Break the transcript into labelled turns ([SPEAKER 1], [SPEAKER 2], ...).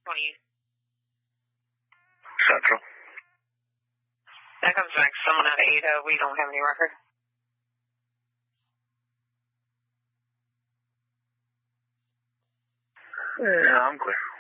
[SPEAKER 1] Central.
[SPEAKER 2] That comes back someone out of Ada. We don't have any record.
[SPEAKER 1] Yeah, I'm clear.